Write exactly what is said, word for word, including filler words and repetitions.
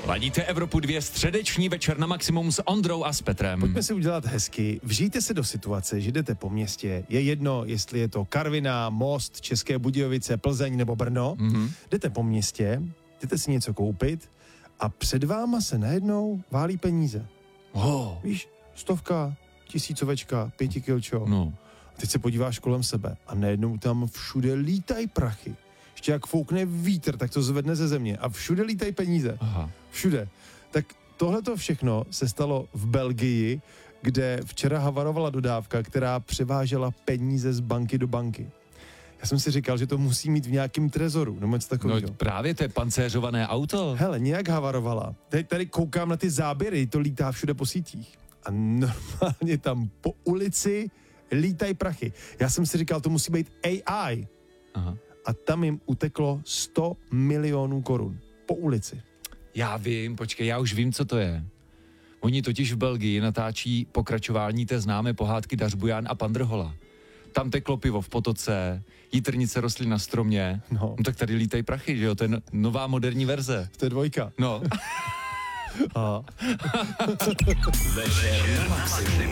Ladíte Evropu dva, středeční večer na maximum s Ondrou a s Petrem. Pojďme si udělat hezky. Vžijte se do situace, že jdete po městě. Je jedno, jestli je to Karviná, Most, České Budějovice, Plzeň nebo Brno. Mm-hmm. Jdete po městě, jdete si něco koupit a před váma se najednou válí peníze. Oh. Víš, stovka, tisícovečka, pětikilčo. No. A teď se podíváš kolem sebe a najednou tam všude lítají prachy. Ještě jak foukne vítr, tak to zvedne ze země a všude lítají peníze. Aha. Všude. Tak tohleto všechno se stalo v Belgii, kde včera havarovala dodávka, která převážela peníze z banky do banky. Já jsem si říkal, že to musí mít v nějakém trezoru, nebo něco takového. No právě, to je pancéřované auto. Hele, nějak havarovala. Teď tady koukám na ty záběry, to lítá všude po sítích. A normálně tam po ulici lítají prachy. Já jsem si říkal, to musí být A I. Aha. A tam jim uteklo sto milionů korun po ulici. Já vím, počkej, já už vím, co to je. Oni totiž v Belgii natáčí pokračování té známé pohádky Dařbujan a pan Drhola. Tam teklo pivo v potoce, jitrnice rostly na stromě, No. no tak tady lítají prachy, že jo, to je no, nová moderní verze. To je dvojka. No. A... Večer na maximum.